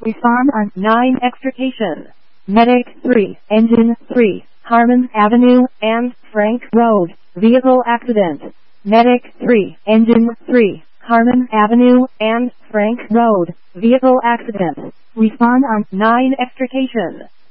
Respond on 9 extrication. Medic 3, Engine 3, Harmon Avenue and Frank Road, vehicle accident. Medic 3, Engine 3, Harmon Avenue and Frank Road, vehicle accident. Respond on 9 extrication.